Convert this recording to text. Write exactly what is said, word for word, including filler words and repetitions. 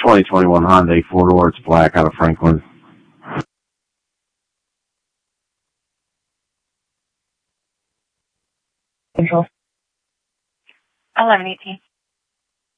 twenty twenty-one Hyundai four-door. It's black out of Franklin. Control. eleven eighteen.